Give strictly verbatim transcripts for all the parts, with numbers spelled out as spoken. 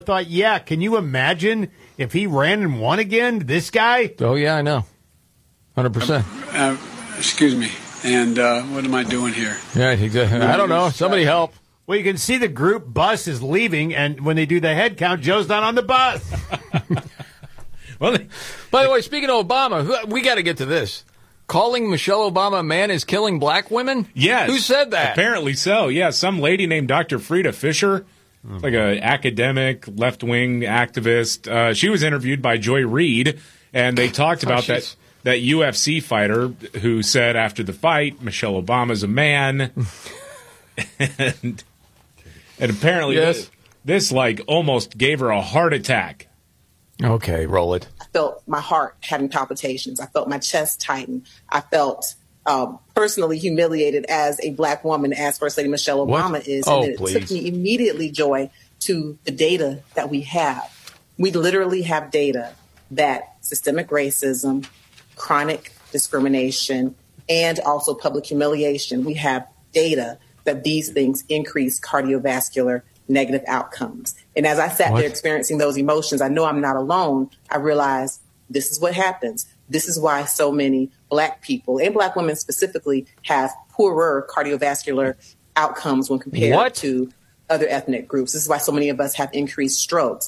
thought, yeah, can you imagine if he ran and won again? This guy? Oh, yeah, I know. one hundred percent. Uh, excuse me. And uh, what am I doing here? Yeah, exactly. I don't know. Somebody help. Well, you can see the group bus is leaving, and when they do the head count, Joe's not on the bus. Well, by the way, speaking of Obama, we got to get to this. Calling Michelle Obama a man is killing black women? Yes. Who said that? Apparently so. Yeah, some lady named Doctor Frida Fisher, mm-hmm. like an academic, left-wing activist. Uh, she was interviewed by Joy Reid, and they talked about oh, that, that U F C fighter who said after the fight, Michelle Obama's a man. and, and apparently yes. this, this, like, almost gave her a heart attack. Okay, roll it. I felt my heart having palpitations. I felt my chest tighten. I felt um, personally humiliated as a black woman, as First Lady Michelle Obama what? is. Oh, and it please. took me immediately, Joy, to the data that we have. We literally have data that systemic racism, chronic discrimination, and also public humiliation, we have data that these things increase cardiovascular negative outcomes. And as I sat what? there experiencing those emotions, I know I'm not alone. I realized this is what happens. This is why so many black people, and black women specifically, have poorer cardiovascular outcomes when compared what? to other ethnic groups. This is why so many of us have increased strokes.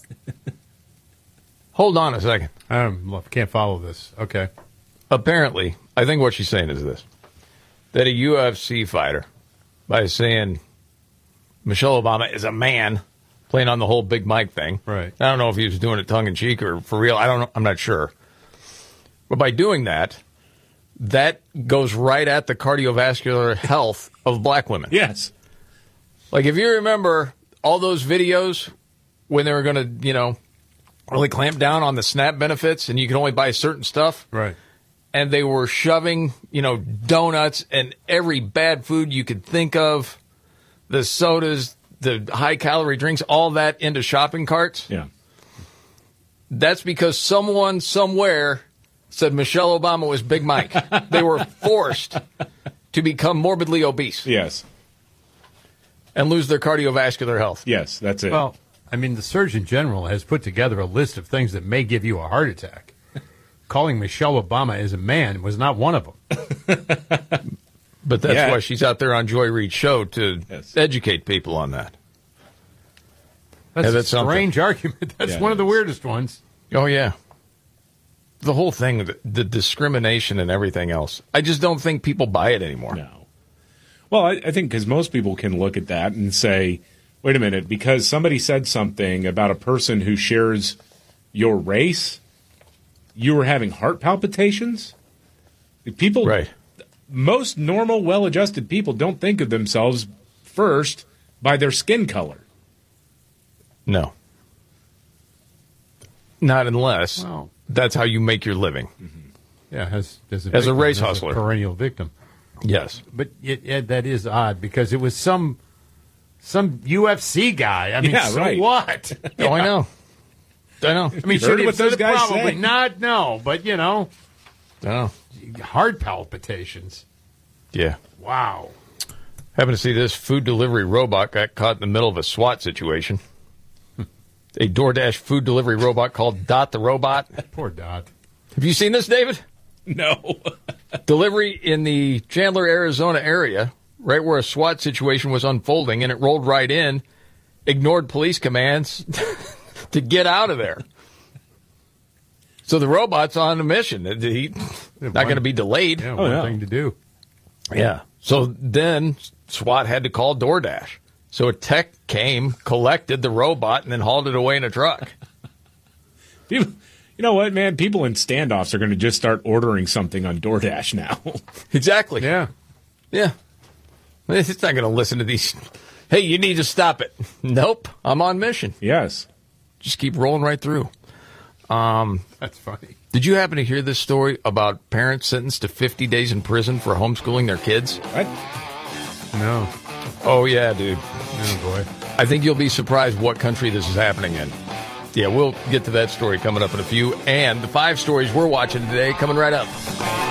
Hold on a second. I don't, can't follow this. Okay. Apparently, I think what she's saying is this, that a U F C fighter, by saying Michelle Obama is a man, playing on the whole Big Mike thing. Right. I don't know if he was doing it tongue-in-cheek or for real. I don't know. I'm not sure. But by doing that, that goes right at the cardiovascular health of black women. Yes. Like, if you remember all those videos when they were going to, you know, really clamp down on the SNAP benefits and you can only buy certain stuff. Right. And they were shoving, you know, donuts and every bad food you could think of, the sodas, the high-calorie drinks, all that into shopping carts. Yeah. That's because someone somewhere said Michelle Obama was Big Mike. They were forced to become morbidly obese. Yes. And lose their cardiovascular health. Yes, that's it. Well, I mean, the Surgeon General has put together a list of things that may give you a heart attack. Calling Michelle Obama as a man was not one of them. But that's yeah. why she's out there on Joy Reid's show to yes. educate people on that. That's, yeah, a that's strange something. argument. That's yeah, one of the weirdest ones. Oh, yeah. The whole thing, the, the discrimination and everything else. I just don't think people buy it anymore. No. Well, I, I think because most people can look at that and say, wait a minute, because somebody said something about a person who shares your race, you were having heart palpitations? People, right. Most normal, well-adjusted people don't think of themselves first by their skin color. No. Not unless well, that's how you make your living. Mm-hmm. Yeah, as, as, a, as victim, a race as hustler. A perennial victim. Yes. But it, it, that is odd because it was some some U F C guy. I mean, yeah, so right. what? yeah. Oh, I know. I know. I mean, you heard should what those guys probably say? not, no, but, you know. I know. Heart palpitations. Yeah. Wow. Happen to see this food delivery robot got caught in the middle of a SWAT situation. A DoorDash food delivery robot called Dot the Robot. Poor Dot. Have you seen this, David? No. Delivery in the Chandler, Arizona area, right where a SWAT situation was unfolding, and it rolled right in, ignored police commands to get out of there. So the robot's on a mission. He's not going to be delayed. Yeah, oh, one yeah. thing to do. Yeah. So then SWAT had to call DoorDash. So a tech came, collected the robot, and then hauled it away in a truck. People, you know what, man? People in standoffs are going to just start ordering something on DoorDash now. Exactly. Yeah. Yeah. It's not going to listen to these. Hey, you need to stop it. Nope. I'm on mission. Yes. Just keep rolling right through. Um, That's funny. Did you happen to hear this story about parents sentenced to fifty days in prison for homeschooling their kids? What? No. Oh, yeah, dude. Oh, boy. I think you'll be surprised what country this is happening in. Yeah, we'll get to that story coming up in a few. And the five stories we're watching today coming right up.